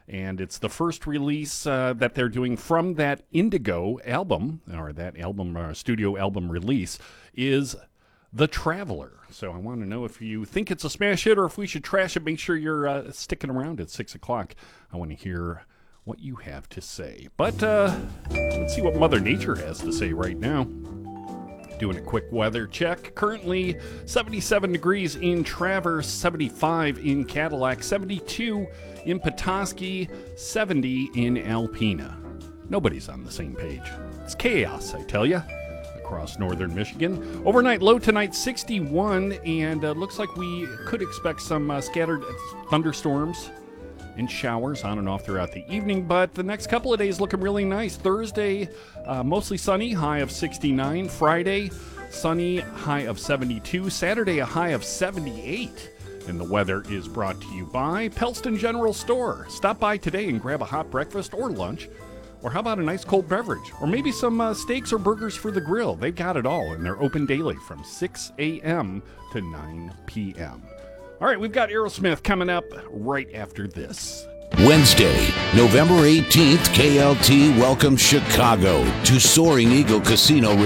And it's the first release that they're doing from that Indigo album, or that album, studio album release, is The Traveler. So I want to know if you think it's a smash hit or if we should trash it. Make sure you're sticking around at 6 o'clock. I want to hear what you have to say. But let's see what Mother Nature has to say right now. Doing a quick weather check. Currently 77 degrees in Traverse, 75 in Cadillac, 72 in Petoskey, 70 in Alpena. Nobody's on the same page. It's chaos, I tell you, across northern Michigan. Overnight low tonight, 61, and looks like we could expect some scattered thunderstorms and showers on and off throughout the evening, but the next couple of days looking really nice. Thursday, mostly sunny, high of 69. Friday, sunny, high of 72. Saturday, a high of 78. And the weather is brought to you by Pelston General Store. Stop by today and grab a hot breakfast or lunch, or how about a nice cold beverage, or maybe some steaks or burgers for the grill. They've got it all, and they're open daily from 6 a.m. to 9 p.m. All right, we've got Aerosmith coming up right after this. Wednesday, November 18th, KLT welcomes Chicago to Soaring Eagle Casino